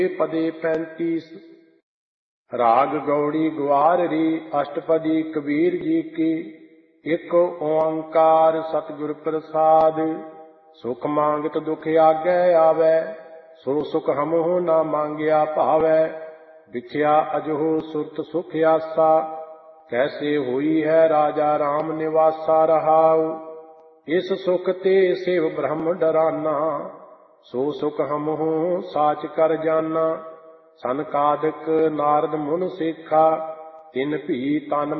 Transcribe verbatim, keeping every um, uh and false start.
पदे पैंतीस। राग गौड़ी ग्वार री अष्टपदी कबीर जी की। एक ओंकार सतगुर प्रसाद। सुख मांगत दुख आगे आवे, सो सुख हमहु ना मांगिया भावै। बिछया अजहु सुरत सुख आसा, कैसे हुई है राजा राम निवासा रहाउ। इस सुख ते सेव ब्रह्म डराना, सो सुख हमहु साच कर जाना। सनकादिक नारद मुन सेखा, तिन भी तन